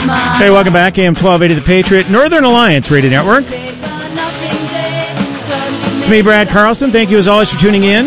Hey, welcome back. AM 1280 The Patriot, Northern Alliance Radio Network. It's me, Brad Carlson. Thank you as always for tuning in.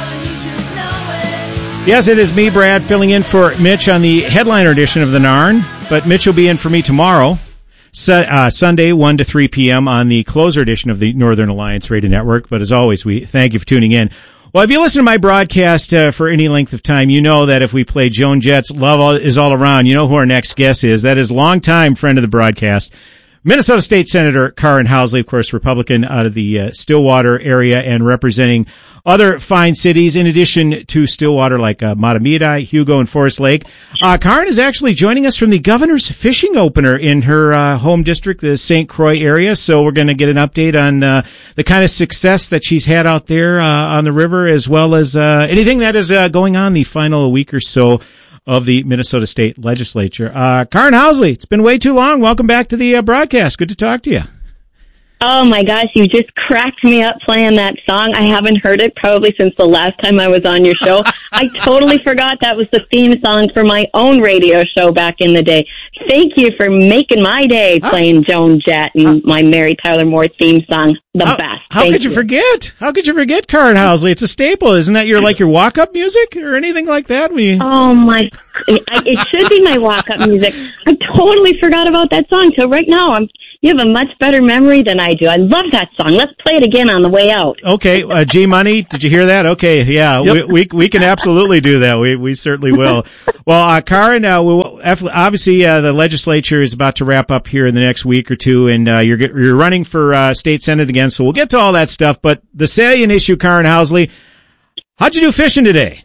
Yes, it is me, Brad, filling in for Mitch on the headliner edition of the Narn, but Mitch will be in for me tomorrow, Sunday, 1 to 3 p.m. on the closer edition of the Northern Alliance Radio Network. But as always, we thank you for tuning in. Well, if you listen to my broadcast for any length of time, you know that if we play Joan Jett's Love Is All Around, you know who our next guest is. That is longtime friend of the broadcast, Minnesota State Senator Karin Housley, of course, Republican out of the Stillwater area and representing other fine cities in addition to Stillwater like Matamidi, Hugo, and Forest Lake. Karin is actually joining us from the Governor's Fishing Opener in her home district, the St. Croix area. So we're going to get an update on the kind of success that she's had out there on the river, as well as anything that is going on the final week or so of the Minnesota State Legislature. Karin Housley, it's been way too long. Welcome back to the broadcast. Good to talk to you. Oh my gosh, you just cracked me up playing that song. I haven't heard it probably since the last time I was on your show. I totally forgot that was the theme song for my own radio show back in the day. Thank you for making my day playing Joan Jett and my Mary Tyler Moore theme song. The best. How could you forget? How could you forget Karin Housley? It's a staple. Isn't that your walk-up music or anything like that? Oh my, it should be my walk-up music. I totally forgot about that song till right now. You have a much better memory than I do. I love that song. Let's play it again on the way out. Okay, G Money, did you hear that? Okay, yeah, yep. we can absolutely do that. We certainly will. Well, Karin, obviously the legislature is about to wrap up here in the next week or two, and you're running for state senate again. So we'll get to all that stuff. But the salient issue, Karin Housley, how'd you do fishing today?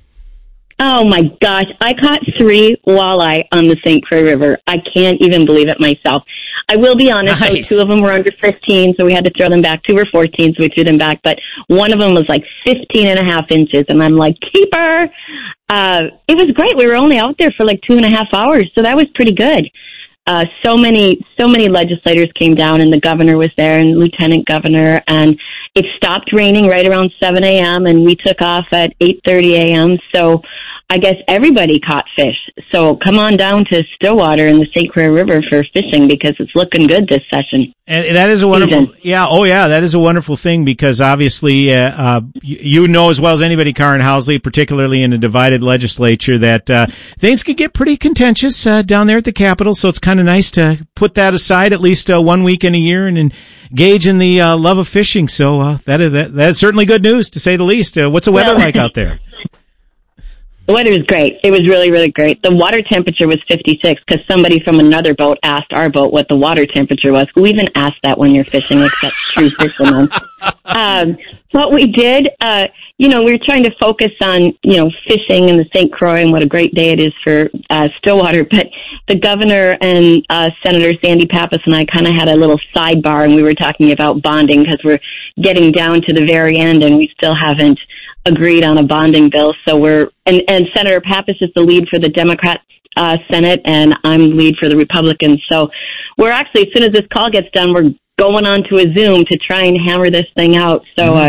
Oh my gosh, I caught 3 walleye on the St. Croix River. I can't even believe it myself. I will be honest, nice. 2 of them were under 15, so we had to throw them back. 2 were 14, so we threw them back. But one of them was like 15 and a half inches, and I'm like, keeper! It was great. We were only out there for like 2.5 hours, so that was pretty good. So many legislators came down, and the governor was there, and lieutenant governor, and it stopped raining right around 7 a.m., and we took off at 8:30 a.m., so I guess everybody caught fish. So come on down to Stillwater and the St. Croix River for fishing because it's looking good this session. And that is a wonderful, that is a wonderful thing because obviously, you know as well as anybody, Karin Housley, particularly in a divided legislature, that, things could get pretty contentious, down there at the Capitol. So it's kind of nice to put that aside at least, 1 weekend a year and engage in the, love of fishing. So, that is certainly good news to say the least. What's the weather like out there? The weather was great. It was really, really great. The water temperature was 56 because somebody from another boat asked our boat what the water temperature was. Who even asked that when you're fishing except true fishermen? What we did, we were trying to focus on, fishing in the St. Croix and what a great day it is for Stillwater. But the governor and Senator Sandy Pappas and I kind of had a little sidebar, and we were talking about bonding because we're getting down to the very end and we still haven't agreed on a bonding bill. So and Senator Pappas is the lead for the Democrat Senate, and I'm lead for the Republicans. So we're actually, as soon as this call gets done, we're going on to a Zoom to try and hammer this thing out. So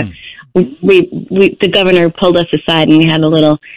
the governor pulled us aside, and we had a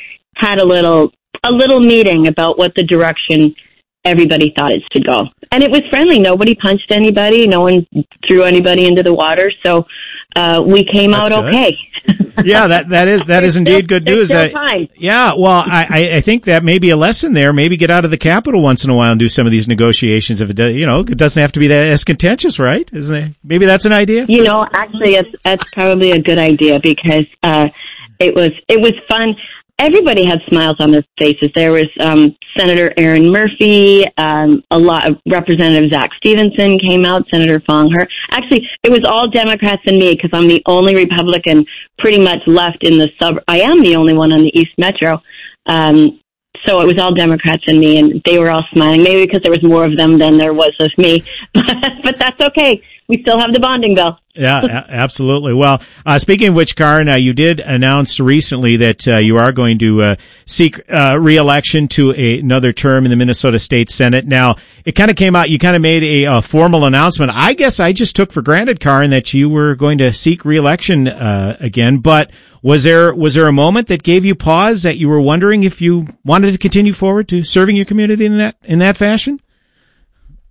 little meeting about what the direction everybody thought it should go. And it was friendly. Nobody punched anybody. No one threw anybody into the water. So we came out okay. Yeah, that is indeed good news. Yeah, well, I think that may be a lesson there. Maybe get out of the Capitol once in a while and do some of these negotiations. If it doesn't have to be that as contentious, right? Isn't it? Maybe that's an idea. Actually, that's probably a good idea because it was fun. Everybody had smiles on their faces. There was Senator Aaron Murphy, a lot of Representative Zach Stevenson came out, Senator Fong. Actually, it was all Democrats and me because I'm the only Republican pretty much left in the I am the only one on the East Metro. So it was all Democrats and me, and they were all smiling, maybe because there was more of them than there was of me. But that's okay. We still have the bonding bill. Yeah, absolutely. Well, speaking of which, Karin, you did announce recently that you are going to seek re-election to another term in the Minnesota State Senate. Now, it kind of came out, you kind of made a formal announcement. I guess I just took for granted, Karin, that you were going to seek re-election again, but was there a moment that gave you pause, that you were wondering if you wanted to continue forward to serving your community in that fashion?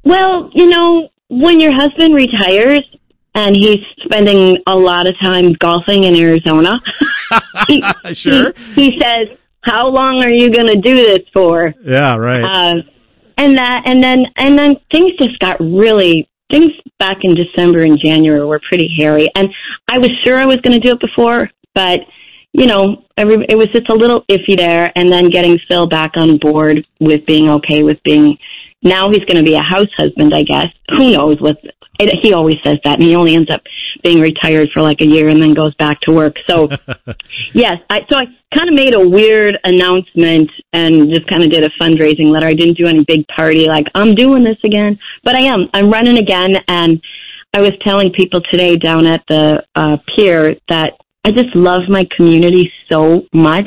Well, when your husband retires and he's spending a lot of time golfing in Arizona, Sure. he says, "How long are you going to do this for?" Yeah, right. And then things just got things back in December and January were pretty hairy. And I was sure I was going to do it before, but it was just a little iffy there. And then getting Phil back on board with being okay with now he's going to be a house husband, I guess. Who knows he always says that, and he only ends up being retired for like a year and then goes back to work. So, yes, I kind of made a weird announcement and just kind of did a fundraising letter. I didn't do any big party like, I'm doing this again, but I'm running again. And I was telling people today down at the pier that I just love my community so much.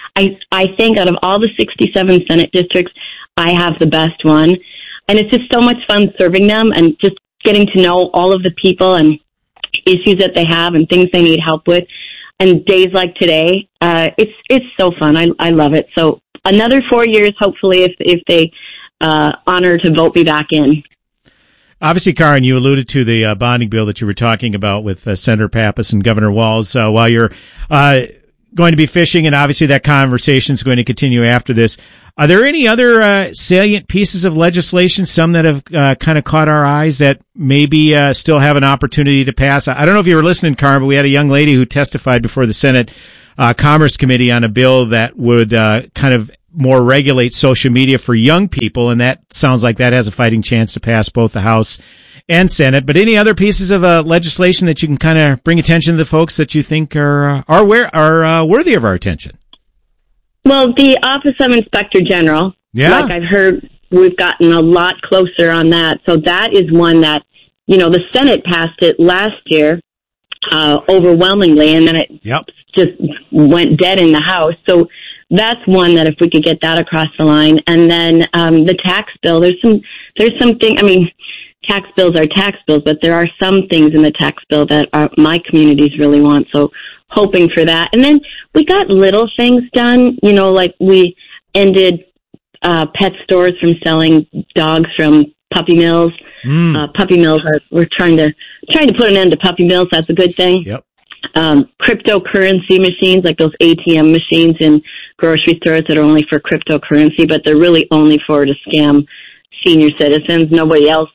I think out of all the 67 Senate districts, I have the best one. And it's just so much fun serving them and just getting to know all of the people and issues that they have and things they need help with. And days like today, it's so fun. I love it. So another 4 years, hopefully, if they honor to vote me back in. Obviously, Karen, you alluded to the bonding bill that you were talking about with Senator Pappas and Governor Walz while you're going to be fishing, and obviously that conversation is going to continue after this. Are there any other salient pieces of legislation, some that have kind of caught our eyes that maybe still have an opportunity to pass? I don't know if you were listening, Karen, but we had a young lady who testified before the Senate Commerce Committee on a bill that would kind of more regulate social media for young people, and that sounds like that has a fighting chance to pass both the House and Senate. But any other pieces of legislation that you can kind of bring attention to the folks that you think are worthy of our attention? Well, the Office of Inspector General, like I've heard, we've gotten a lot closer on that. So that is one that, the Senate passed it last year overwhelmingly, and then it just went dead in the House. So that's one that if we could get that across the line. And then the tax bill, there's something, tax bills are tax bills, but there are some things in the tax bill that my communities really want. So hoping for that. And then we got little things done, like we ended pet stores from selling dogs from puppy mills. Puppy mills we're trying to put an end to puppy mills. That's a good thing. Yep. Cryptocurrency machines, like those ATM machines in grocery stores that are only for cryptocurrency, but they're really only to scam senior citizens. Nobody else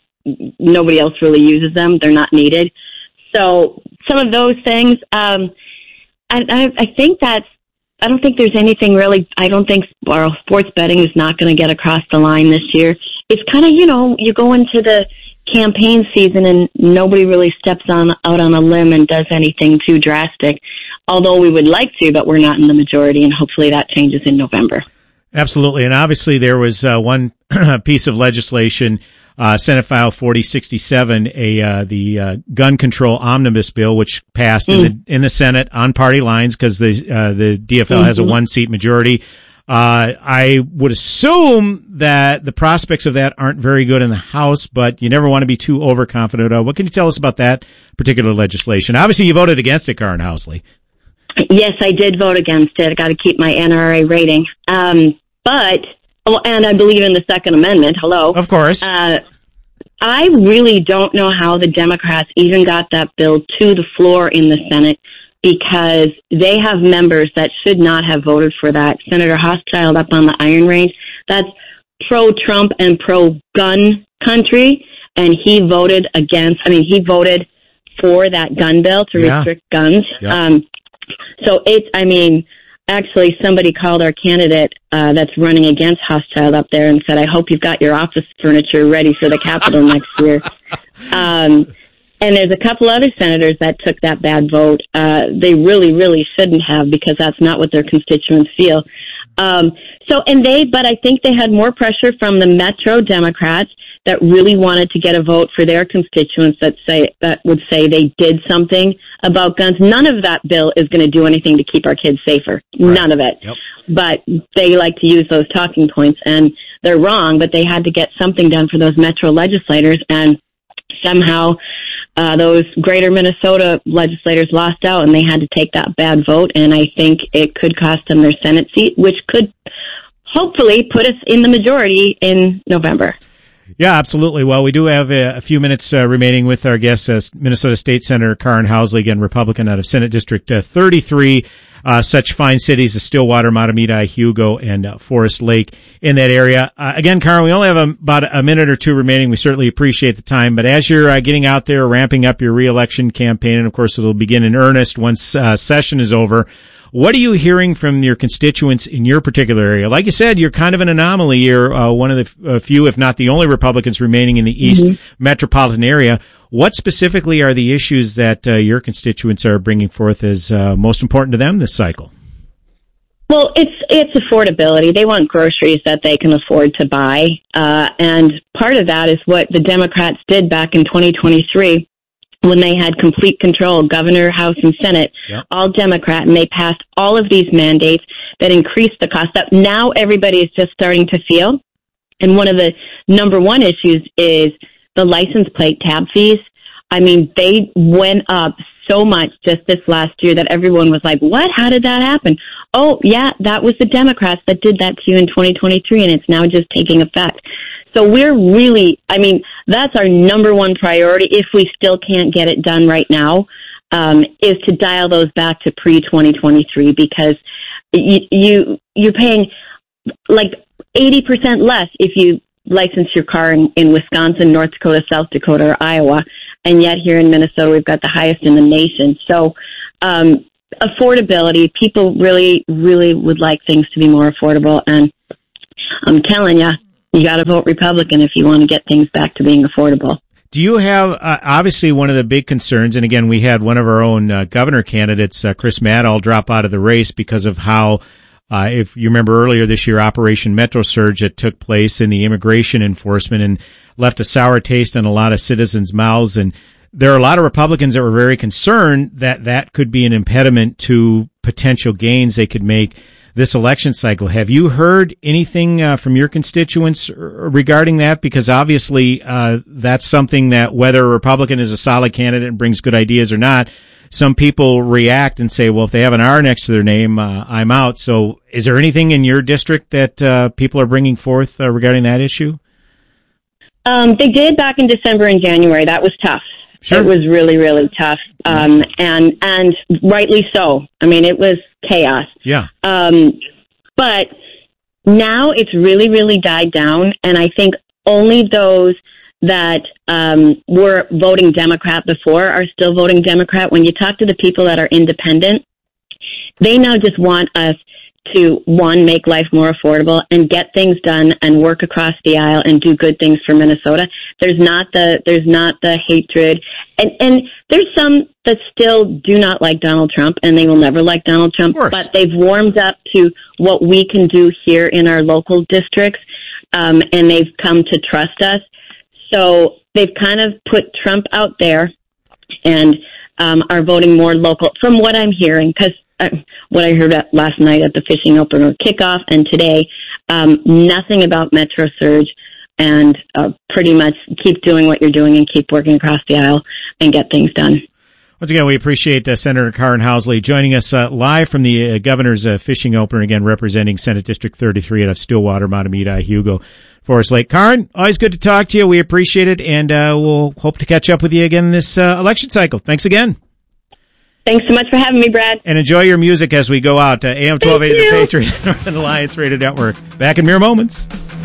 really uses them. They're not needed. So some of those things, I think I don't think there's anything really, I don't think sports betting is not going to get across the line this year. It's kind of, you go into the campaign season and nobody really steps out on a limb and does anything too drastic, although we would like to, but we're not in the majority, and hopefully that changes in November. Absolutely. And obviously there was one piece of legislation, Senate File 4067, the gun control omnibus bill, which passed in the Senate on party lines because the DFL has a one-seat majority. I would assume that the prospects of that aren't very good in the House, but you never want to be too overconfident. What can you tell us about that particular legislation? Obviously, you voted against it, Karen Housley. Yes, I did vote against it. I got to keep my NRA rating. And I believe in the Second Amendment. Hello. Of course. I really don't know how the Democrats even got that bill to the floor in the Senate, because they have members that should not have voted for that. Senator Hochschild up on the Iron Range, that's pro-Trump and pro-gun country, and he voted for that gun bill to restrict guns. Yeah. Actually, somebody called our candidate that's running against Hochschild up there and said, I hope you've got your office furniture ready for the Capitol next year. And there's a couple other senators that took that bad vote. They really, really shouldn't have, because that's not what their constituents feel. But I think they had more pressure from the Metro Democrats that really wanted to get a vote for their constituents that would say they did something about guns. None of that bill is going to do anything to keep our kids safer. Right. None of it. Yep. But they like to use those talking points, and they're wrong, but they had to get something done for those Metro legislators, and somehow those greater Minnesota legislators lost out, and they had to take that bad vote, and I think it could cost them their Senate seat, which could hopefully put us in the majority in November. Yeah, absolutely. Well, we do have a few minutes remaining with our guest, Minnesota State Senator Karin Housley, again, Republican out of Senate District 33. Such fine cities as Stillwater, Mahtomedi, Hugo, and Forest Lake in that area. Again, Karin, we only have about a minute or two remaining. We certainly appreciate the time. But as you're getting out there, ramping up your reelection campaign, and of course it'll begin in earnest once session is over, what are you hearing from your constituents in your particular area? Like you said, you're kind of an anomaly. You're one of the few, if not the only, Republicans remaining in the East metropolitan area. What specifically are the issues that your constituents are bringing forth as most important to them this cycle? Well, it's affordability. They want groceries that they can afford to buy. And part of that is what the Democrats did back in 2023. When they had complete control, Governor, House, and Senate, all Democrat, and they passed all of these mandates that increased the cost up. Now everybody is just starting to feel. And one of the number one issues is the license plate tab fees. I mean, they went up so much just this last year that everyone was like, what? How did that happen? Oh, yeah, that was the Democrats that did that to you in 2023, and it's now just taking effect. So we're really, I mean, that's our number one priority if we still can't get it done right now, is to dial those back to pre-2023 because you're paying like 80% less if you license your car in Wisconsin, North Dakota, South Dakota, or Iowa, and yet here in Minnesota we've got the highest in the nation. So affordability, people really, really would like things to be more affordable, and I'm telling you, you got to vote Republican if you want to get things back to being affordable. Do you have, obviously one of the big concerns, and again, we had one of our own governor candidates, Chris Maddall, drop out of the race because of how, if you remember earlier this year, Operation Metro Surge that took place in the immigration enforcement and left a sour taste in a lot of citizens' mouths. And there are a lot of Republicans that were very concerned that that could be an impediment to potential gains they could make this election cycle. Have you heard anything from your constituents regarding that? Because obviously that's something that whether a Republican is a solid candidate and brings good ideas or not, some people react and say, well, if they have an R next to their name, I'm out. So is there anything in your district that people are bringing forth regarding that issue? They did back in December and January. That was tough. Sure. It was really, really tough. And rightly so. I mean, it was chaos. Yeah. But now it's really, really died down. And I think only those that were voting Democrat before are still voting Democrat. When you talk to the people that are independent, they now just want us to, one, make life more affordable and get things done and work across the aisle and do good things for Minnesota. There's not the hatred. And there's some that still do not like Donald Trump, and they will never like Donald Trump, but they've warmed up to what we can do here in our local districts, and they've come to trust us. So they've kind of put Trump out there and are voting more local from what I'm hearing, because what I heard last night at the fishing opener kickoff and today, nothing about Metro Surge, and pretty much keep doing what you're doing and keep working across the aisle and get things done. Once again, we appreciate Senator Karin Housley joining us live from the governor's fishing opener, again representing Senate District 33 out of Stillwater, Mahtomedi, Hugo, Forest Lake. Karin, always good to talk to you. We appreciate it, and we'll hope to catch up with you again this election cycle. Thanks again. Thanks so much for having me, Brad. And enjoy your music as we go out. AM 1280 The Patriot, Northern Alliance Radio Network. Back in mere moments.